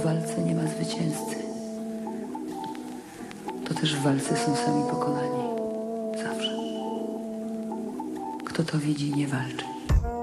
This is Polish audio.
walce nie ma zwycięzcy, to też w walce są sami pokonani. Zawsze. Kto to widzi, nie walczy.